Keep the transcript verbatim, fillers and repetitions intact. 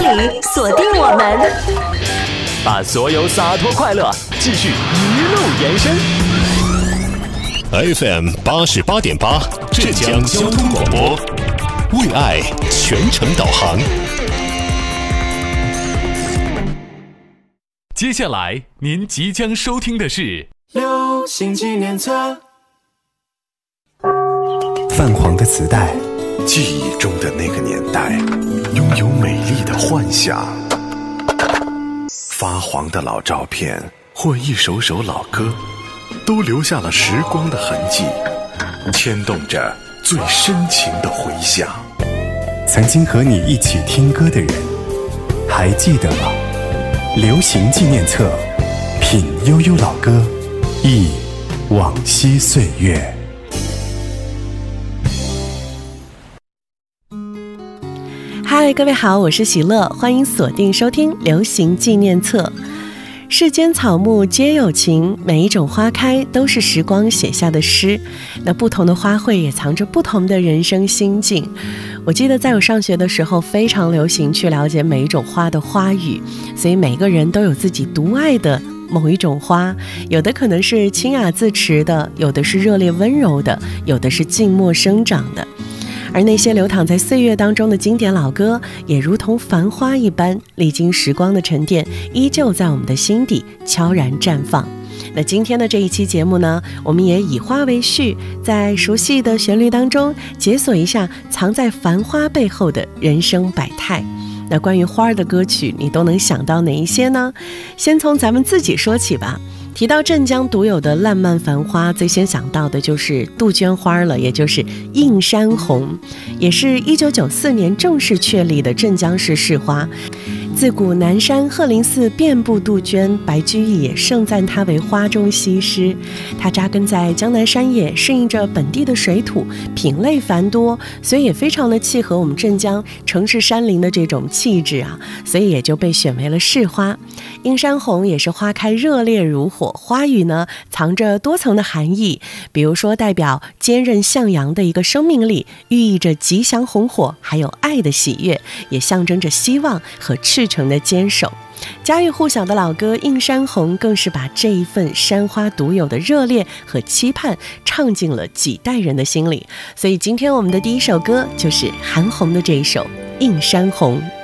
里锁定我们， 把所有洒脱快乐继续一路延伸。 F M 八十八点八，浙江交通广播，为爱全程导航。 接下来您即将收听的是流行纪念册。 泛黄的磁带， 记忆中的那个年代，拥有美丽的幻想。发黄的老照片或一首首老歌，都留下了时光的痕迹，牵动着最深情的回响。 曾经和你一起听歌的人，还记得吗？流行纪念册，品悠悠老歌，忆往昔岁月。 嗨，各位好，我是喜乐，欢迎锁定收听流行纪念册。世间草木皆有情，每一种花开都是时光写下的诗。那不同的花卉也藏着不同的人生心境。我记得在我上学的时候，非常流行去了解每一种花的花语，所以每个人都有自己独爱的某一种花，有的可能是清雅自持的，有的是热烈温柔的，有的是静默生长的。而那些流淌在岁月当中的经典老歌，也如同繁花一般，历经时光的沉淀，依旧在我们的心底悄然绽放。那今天的这一期节目呢，我们也以花为序，在熟悉的旋律当中解锁一下藏在繁花背后的人生百态。那关于花儿的歌曲，你都能想到哪一些呢？先从咱们自己说起吧。提到镇江独有的烂漫繁花，最先想到的就是杜鹃花了，也就是映山红，也是一九九四年正式确立的镇江市市花。自古南山鹤林寺遍布杜鹃，白居易也盛赞它为花中西施。它扎根在江南山野，适应着本地的水土，品类繁多，所以也非常的契合我们镇江城市山林的这种气质啊，所以也就被选为了市花。映山红也是花开热烈如火，花语呢藏着多层的含义，比如说代表坚韧向阳的一个生命力，寓意着吉祥红火，还有爱的喜悦，也象征着希望和赤诚的坚守。家喻户晓的老歌《映山红》更是把这一份山花独有的热烈和期盼唱进了几代人的心里。所以今天我们的第一首歌就是韩红的这一首《映山红》。